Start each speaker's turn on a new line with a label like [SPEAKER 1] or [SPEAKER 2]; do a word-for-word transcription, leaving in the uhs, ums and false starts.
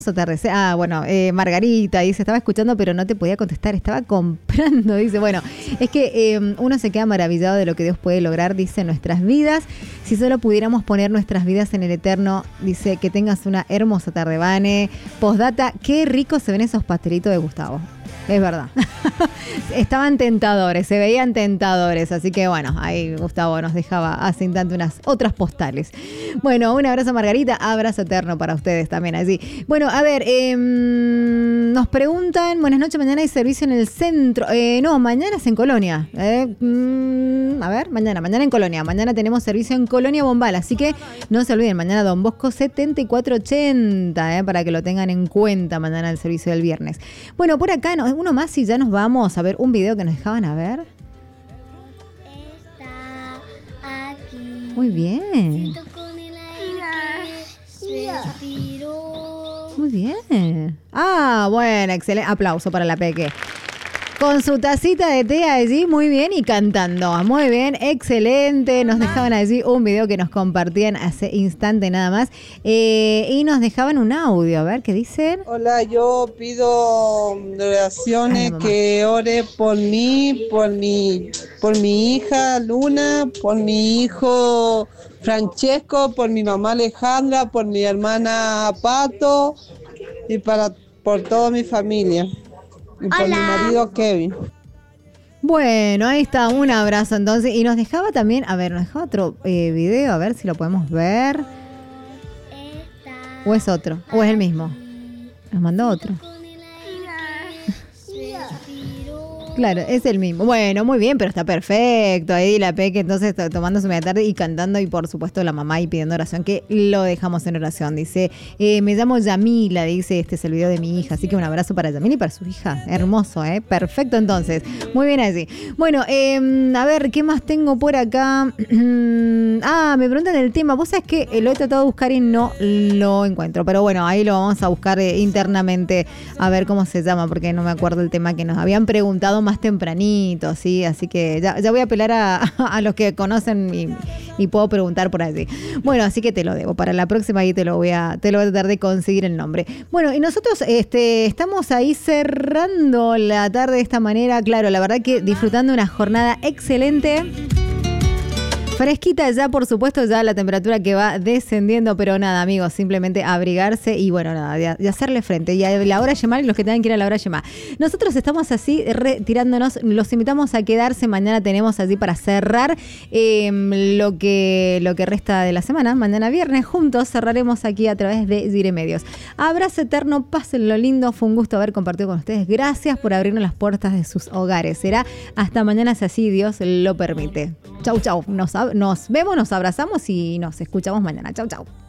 [SPEAKER 1] Atardecer. Ah, bueno, eh, Margarita dice, estaba escuchando pero no te podía contestar, estaba comprando, dice, bueno, es que eh, uno se queda maravillado de lo que Dios puede lograr, dice, en nuestras vidas, si solo pudiéramos poner nuestras vidas en el eterno, dice, que tengas una hermosa tarde, Vane. Postdata, qué ricos se ven esos pastelitos de Gustavo. Es verdad. Estaban tentadores, se veían tentadores. Así que bueno, ahí Gustavo nos dejaba hace instante unas otras postales. Bueno, un abrazo Margarita, abrazo eterno para ustedes también así. Bueno, a ver, eh, nos preguntan, buenas noches, mañana hay servicio en el centro. Eh, no, mañana es en Colonia. Eh, mm, a ver, mañana, mañana en Colonia. Mañana tenemos servicio en Colonia Bombal. Así que no se olviden, mañana Don Bosco setenta y cuatro ochenta, eh, para que lo tengan en cuenta mañana el servicio del viernes. Bueno, por acá no, uno más y ya nos vamos a ver un video que nos dejaban a ver.
[SPEAKER 2] Está aquí.
[SPEAKER 1] Muy bien. Muy bien. Ah, bueno, excelente. Aplauso para la Peque. Con su tacita de té allí, muy bien, y cantando. Muy bien, excelente. Nos dejaban allí un video que nos compartían hace instante nada más. Eh, y nos dejaban un audio. A ver, ¿qué dicen?
[SPEAKER 3] Hola, yo pido oraciones, que ore por mí, por mi, por mi hija Luna, por mi hijo Francesco, por mi mamá Alejandra, por mi hermana Pato y para por toda mi familia. Y por Hola. mi marido Kevin.
[SPEAKER 1] Bueno, ahí está, un abrazo entonces. Y nos dejaba también, a ver, nos dejaba otro eh, video, a ver si lo podemos ver. ¿O es otro? ¿O es el mismo? Nos mandó otro. Claro, es el mismo. Bueno, muy bien, pero está perfecto. Ahí la Peque entonces está tomando su media tarde y cantando, y por supuesto la mamá y pidiendo oración, que lo dejamos en oración. Dice, eh, me llamo Yamila, dice, este es el video de mi hija. Así que un abrazo para Yamila y para su hija. Hermoso, ¿eh? Perfecto entonces. Muy bien así. Bueno, eh, a ver, ¿qué más tengo por acá? Ah, me preguntan el tema. Vos sabés que lo he tratado de buscar y no lo encuentro. Pero bueno, ahí lo vamos a buscar eh, internamente a ver cómo se llama, porque no me acuerdo el tema que nos habían preguntado más tempranito, ¿sí? Así que ya, ya voy a apelar a, a los que conocen y, y puedo preguntar por allí. Bueno, así que te lo debo. Para la próxima ahí te lo voy a, te lo voy a tratar de conseguir el nombre. Bueno, y nosotros este, estamos ahí cerrando la tarde de esta manera. Claro, la verdad que disfrutando una jornada excelente. Fresquita ya, por supuesto, ya la temperatura que va descendiendo, pero nada, amigos, simplemente abrigarse y bueno, nada, de, de hacerle frente. Y a la hora Yemal, los que tengan que ir a la hora Yemal. Nosotros estamos así retirándonos, los invitamos a quedarse. Mañana tenemos así para cerrar eh, lo que lo que resta de la semana. Mañana viernes, juntos cerraremos aquí a través de Dire Medios. Abrazo eterno, pásenlo lindo, fue un gusto haber compartido con ustedes. Gracias por abrirnos las puertas de sus hogares. Será hasta mañana si así Dios lo permite. Chau, chau. Nos Nos vemos, nos abrazamos y nos escuchamos mañana. Chau, chau.